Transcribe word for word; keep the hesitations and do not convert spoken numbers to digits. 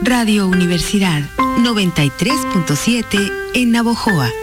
Radio Universidad noventa y tres punto siete en Navojoa.